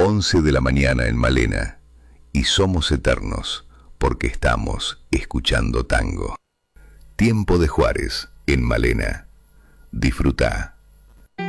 11 de la mañana en Malena, y somos eternos porque estamos escuchando tango. Tiempo de Juárez en Malena. Disfruta.